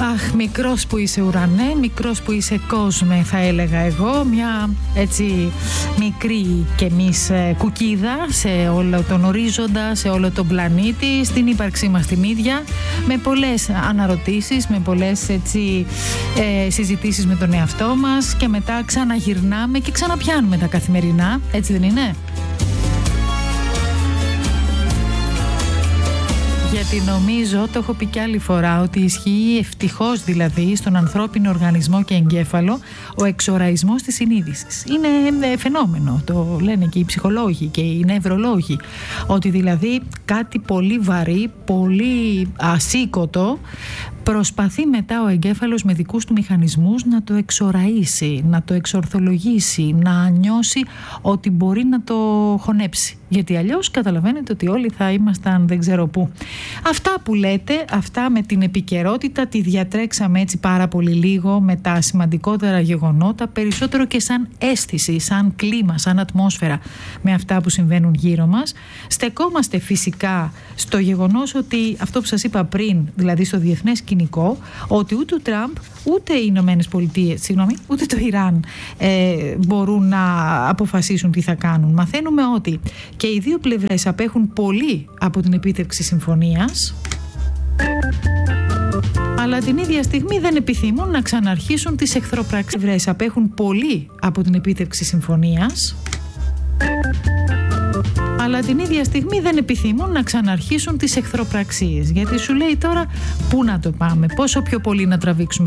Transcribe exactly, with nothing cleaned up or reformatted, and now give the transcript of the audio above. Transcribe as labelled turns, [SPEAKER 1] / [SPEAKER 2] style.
[SPEAKER 1] Αχ, μικρός που είσαι ουρανέ, μικρός που είσαι κόσμε, θα έλεγα εγώ. Μια έτσι μικρή και εμείς κουκίδα σε όλο τον ορίζοντα, σε όλο τον πλανήτη, στην ύπαρξή μας την ίδια, με πολλές αναρωτήσεις, με πολλές έτσι ε, συζητήσεις με τον εαυτό μας, και μετά ξαναγυρνάμε και ξαναπιάνουμε τα καθημερινά, έτσι δεν είναι? Γιατί νομίζω, το έχω πει κι άλλη φορά, ότι ισχύει ευτυχώς δηλαδή στον ανθρώπινο οργανισμό και εγκέφαλο ο εξοραϊσμός της συνείδησης. Είναι φαινόμενο, το λένε και οι ψυχολόγοι και οι νευρολόγοι, ότι δηλαδή κάτι πολύ βαρύ, πολύ ασήκωτο προσπαθεί μετά ο εγκέφαλος με δικούς του μηχανισμούς να το εξοραίσει, να το εξορθολογήσει, να νιώσει ότι μπορεί να το χωνέψει. Γιατί αλλιώς καταλαβαίνετε ότι όλοι θα ήμασταν δεν ξέρω πού. Αυτά που λέτε, αυτά με την επικαιρότητα τη διατρέξαμε έτσι πάρα πολύ λίγο με τα σημαντικότερα γεγονότα, περισσότερο και σαν αίσθηση, σαν κλίμα, σαν ατμόσφαιρα με αυτά που συμβαίνουν γύρω μας. Στεκόμαστε φυσικά στο γεγονός ότι αυτό που σας είπα πριν, δηλαδή στο διεθνές σκηνικό, ότι ούτε ο Τραμπ, ούτε οι Ηνωμένες Πολιτείες, συγγνώμη, ούτε το Ιράν ε, μπορούν να αποφασίσουν τι θα κάνουν. Μαθαίνουμε ότι και οι δύο πλευρές απέχουν πολύ από την επίτευξη συμφωνίας, αλλά την ίδια στιγμή δεν επιθυμούν να ξαναρχίσουν τις εχθροπραξίες. Οι πλευρές απέχουν πολύ από την επίτευξη συμφωνίας, αλλά την ίδια στιγμή δεν επιθυμούν να ξαναρχίσουν τις εχθροπραξίες. Γιατί σου λέει τώρα πού να το πάμε, πόσο πιο πολύ να τραβήξουμε